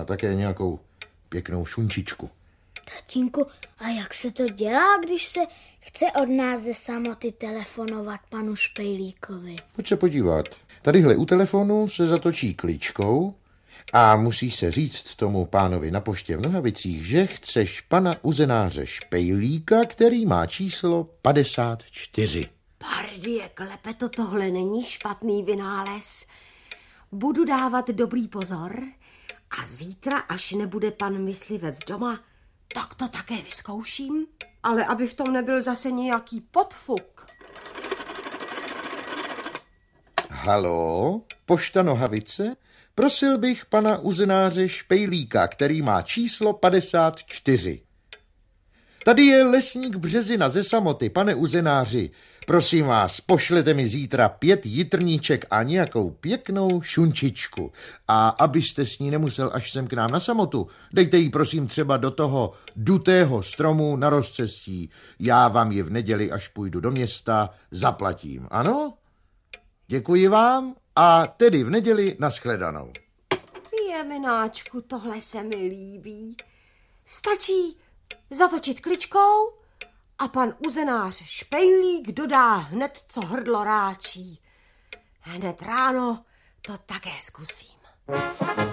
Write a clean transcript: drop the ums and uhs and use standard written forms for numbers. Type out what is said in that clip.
a také nějakou pěknou šunčičku. Tatínku, a jak se to dělá, když se chce od nás ze samoty telefonovat panu Špejlíkovi? Pojď se podívat. Tadyhle u telefonu se zatočí kličkou a musíš se říct tomu pánovi na poště v Nohavicích, že chceš pana uzenáře Špejlíka, který má číslo 54. Pardie, Klepeto, tohle není špatný vynález. Budu dávat dobrý pozor a zítra, až nebude pan myslivec doma, tak to také vyzkouším, ale aby v tom nebyl zase nějaký podfuk. Haló, pošta Nohavice? Prosil bych pana uzenáře Špejlíka, který má číslo 54. Tady je lesník Březina ze samoty, pane uzenáři. Prosím vás, pošlete mi zítra 5 jitrníček a nějakou pěknou šunčičku. A abyste s ní nemusel až sem k nám na samotu, dejte ji prosím třeba do toho dutého stromu na rozcestí. Já vám ji v neděli, až půjdu do města, zaplatím. Ano? Děkuji vám a tedy v neděli nashledanou. Jemináčku, tohle se mi líbí. Stačí zatočit kličkou a pan uzenář Špejlík dodá hned, co hrdlo ráčí. Hned ráno to také zkusím.